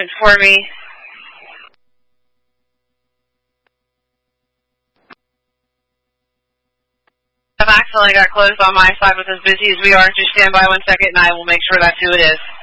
for me. I've accidentally got closed on my side with as busy as we are. Just stand by 1 second and I will make sure that's who it is.